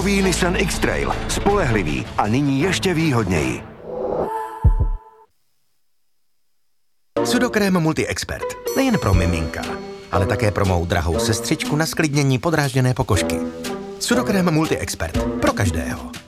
Nový Nissan X-Trail. Spolehlivý a nyní ještě výhodněji. Sudokrém Multi-Expert. Nejen pro miminka, ale také pro mou drahou sestřičku na sklidnění podrážděné pokožky. Sudokrém Multi-Expert. Pro každého.